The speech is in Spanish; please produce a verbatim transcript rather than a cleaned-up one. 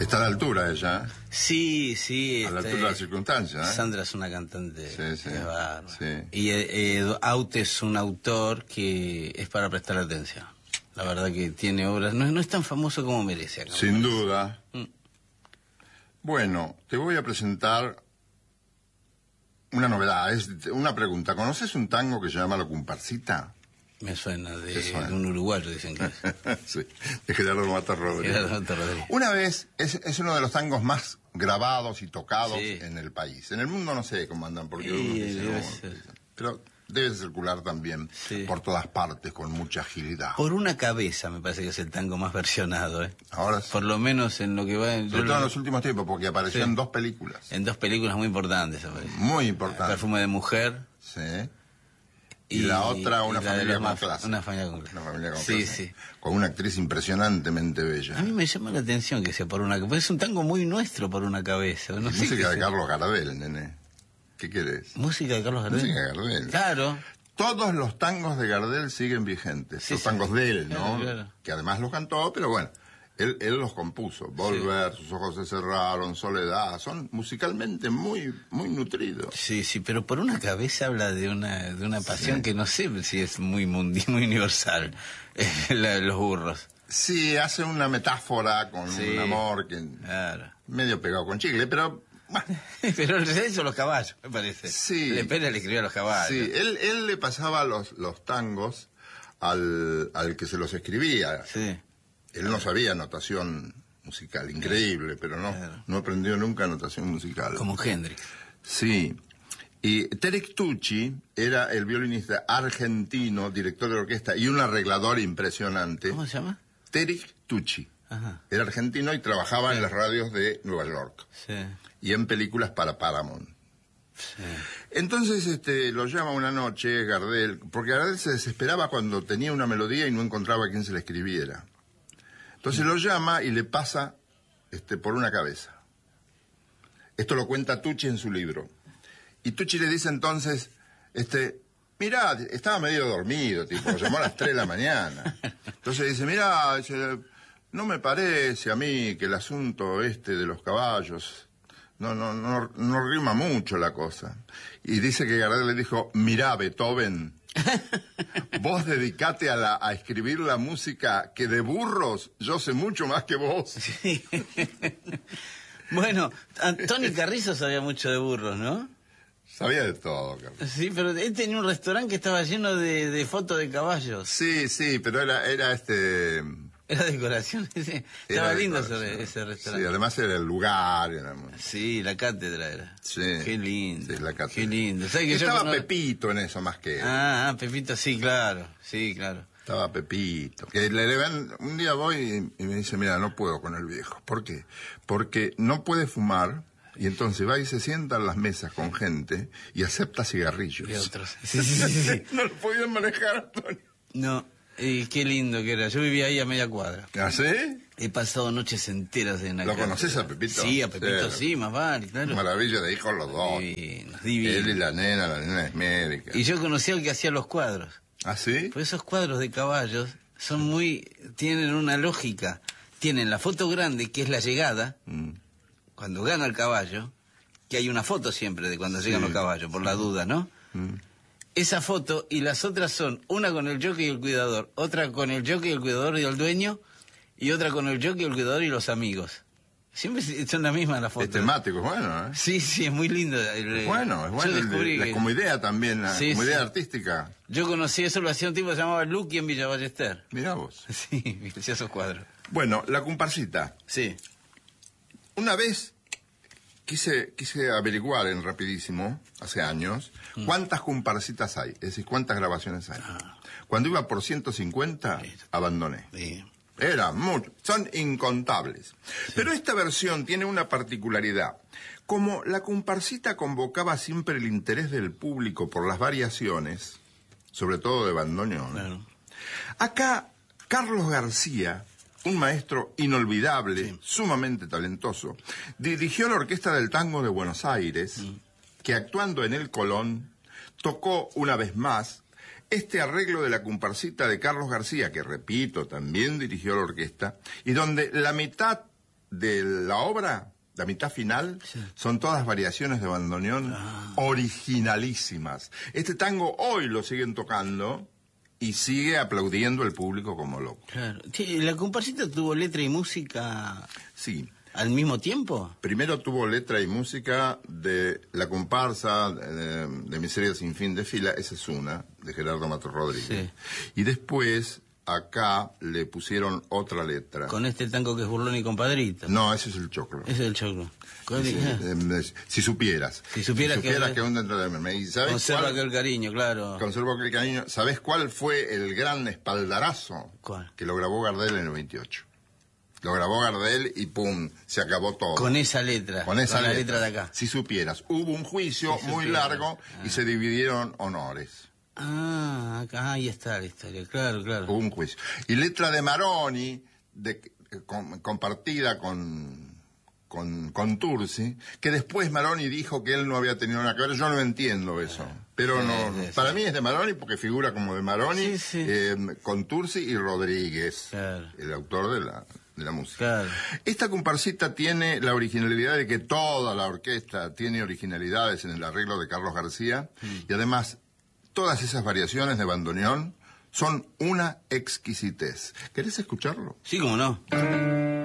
Está a la altura ella. Sí, sí. A la este, altura de las circunstancias. ¿eh? Sandra es una cantante. Sí, sí. Es bárbara. Sí. Y eh, eh, Aute es un autor que es para prestar atención. La verdad que tiene obras, no, no es tan famoso como merece. Acá, Sin duda. Mm. Bueno, te voy a presentar una novedad, es una pregunta. ¿Conoces un tango que se llama La Comparsita? Me suena de, ¿Te suena? de un uruguayo, dicen que es. Sí, de Gerardo Mata Rodríguez. Gerardo Mata Rodríguez. Una vez, es, es uno de los tangos más grabados y tocados Sí. en el país. En el mundo no sé cómo andan, porque Sí, uno dice, debe no, ser. pero debe circular también Sí. por todas partes con mucha agilidad. Por una cabeza me parece que es el tango más versionado, ¿eh? Ahora, Por lo menos en lo que va... En, sobre yo todo en lo- los últimos tiempos, porque apareció Sí. en dos películas. en dos películas muy importantes, aparece. Muy importantes. Perfume de mujer. Sí. Y, la otra, una y la de familia los con maf- clase. Una familia con clase. Una familia con Sí, clase. sí. Con una actriz impresionantemente bella. A mí me llama la atención que sea por una cabeza. Es un tango muy nuestro por una cabeza. No Y sé música qué de sea. Carlos Gardel, nene. ¿Qué querés? Música de Carlos Gardel. Música de Gardel. Claro. Todos los tangos de Gardel siguen vigentes. Sí, los sí. tangos de él, ¿no? Claro, claro. Que además los cantó, pero bueno, él, él los compuso. Volver, Sus ojos se cerraron, Soledad. Son musicalmente muy, muy nutridos. Sí, sí, pero por una cabeza habla de una de una pasión Sí. que no sé si es muy mundi, muy universal. La de los burros. Sí, hace una metáfora con Sí. un amor que Claro. medio pegado con chicle, pero bueno, Pero en realidad hizo los caballos, me parece. Sí. Le Pérez le escribió a los caballos. sí, él, él le pasaba los, los tangos al, al que se los escribía. Sí. Él no sabía notación musical, increíble, pero no, Claro. no aprendió nunca notación musical. Como Hendrix. Sí. Y Terek Tucci era el violinista argentino, director de orquesta y un arreglador impresionante. ¿Cómo se llama? Terek Tucci. Ajá. Era argentino y trabajaba en las radios de Nueva York Sí. y en películas para Paramount. Sí. Entonces este, lo llama una noche Gardel, porque Gardel se desesperaba cuando tenía una melodía y no encontraba quien se la escribiera. Entonces lo llama y le pasa este, por una cabeza. Esto lo cuenta Tucci en su libro. Y Tucci le dice entonces, este, mirá, estaba medio dormido, tipo, lo llamó a las tres de la mañana. Entonces dice, mirá, dice, no me parece a mí que el asunto este de los caballos, no, no, no, no rima mucho la cosa. Y dice que Gardel le dijo, mirá, Beethoven, vos dedicate a, la, a escribir la música que de burros yo sé mucho más que vos. Sí. Bueno, Tony Carrizo sabía mucho de burros, ¿no? Sabía de todo, Carlos. Sí, pero él tenía un restaurante que estaba lleno de, de fotos de caballos. Sí, sí, pero era, era este... Era decoración, sí. Estaba era lindo decoración. ese, ese Sí, restaurante. además era el lugar. Era muy- Sí, la cátedra era. Sí. Qué lindo. Sí, la cátedra. Qué lindo. ¿Sabes que yo Estaba cono- Pepito en eso más que él. Ah, ah, Pepito, sí, claro. Sí, claro. Estaba Pepito. Que le, le ven- un día voy y, y me dice, mira, no puedo con el viejo. ¿Por qué? Porque no puede fumar y entonces va y se sienta en las mesas con gente y acepta cigarrillos. Y otros. Sí, sí, sí, sí. No lo podían manejar, Antonio. No, y qué lindo que era. Yo vivía ahí a media cuadra. ¿Ah, sí? He pasado noches enteras en la ¿Lo cátedra. conoces a Pepito? Sí, a Pepito Sí. sí, más vale, claro. Maravilla de hijos los dos. Divinos, divinos. Él y la nena, la nena es médica. Y yo conocí al que hacía los cuadros. ¿Ah, sí? Pues esos cuadros de caballos son muy... tienen una lógica. Tienen la foto grande, que es la llegada, Mm. cuando gana el caballo, que hay una foto siempre de cuando Sí. llegan los caballos, por la duda, ¿no? Mm. Esa foto y las otras son una con el jockey y el cuidador, otra con el jockey, el cuidador y el dueño, y otra con el jockey, el cuidador y los amigos. Siempre son las mismas las fotos. Es temático, es bueno, ¿eh? Sí, sí, es muy lindo. Es bueno, es bueno. Yo descubrí La- que- como idea también, la- Sí, como idea sí. artística. Yo conocí eso, lo hacía un tipo que se llamaba Lucky en Villa Ballester. Mirá vos. Sí, hacía esos cuadros. Bueno, la comparsita. Sí. Una vez quise, quise averiguar en rapidísimo, hace años, cuántas comparsitas hay, es decir, cuántas grabaciones hay. Ah. Cuando iba por ciento cincuenta, Sí. abandoné. Sí. Era mucho, son incontables. Pero esta versión tiene una particularidad. Como la comparsita convocaba siempre el interés del público por las variaciones, sobre todo de bandoneón, Claro. acá Carlos García, un maestro inolvidable, Sí. sumamente talentoso, dirigió la Orquesta del Tango de Buenos Aires, Mm. que actuando en el Colón, tocó una vez más este arreglo de la comparsita de Carlos García, que repito, también dirigió la orquesta, y donde la mitad de la obra, la mitad final, sí. son todas variaciones de bandoneón ah. originalísimas. Este tango hoy lo siguen tocando y sigue aplaudiendo el público como loco. Claro. ¿La comparsita tuvo letra y música? Sí. ¿Al mismo tiempo? Primero tuvo letra y música de La comparsa, de, de Miseria sin fin de fila, esa es una, de Gerardo Mato Rodríguez. Sí. Y después, acá, le pusieron otra letra. ¿Con este tango que es Burlón y Compadrito? No, ese es el choclo. Ese es el choclo. Ese, eh, si supieras. Si supieras, si supieras que... que aún dentro de mí. ¿Sabes Conserva cuál? aquel cariño, claro. Conserva aquel cariño. ¿Sabés cuál fue el gran espaldarazo? ¿Cuál? Que lo grabó Gardel en el veintiocho. Lo grabó Gardel y pum, se acabó todo. Con esa letra. Con esa con letra. la letra de acá. Si supieras. Hubo un juicio si muy largo ah. y se dividieron honores. Ah, acá, ahí está la historia, claro, claro. Hubo un juicio. Y letra de Maroni, de, con, compartida con, con, con Tursi, que después Maroni dijo que él no había tenido nada que ver. Yo no entiendo eso. Ah. Pero sí, no, sí, para sí. mí es de Maroni porque figura como de Maroni, sí, sí. Eh, con Tursi y Rodríguez, claro. el autor de la... de la música. Claro. Esta comparsita tiene la originalidad de que toda la orquesta tiene originalidades en el arreglo de Carlos García mm. y además todas esas variaciones de bandoneón son una exquisitez. ¿Querés escucharlo? Sí, cómo no.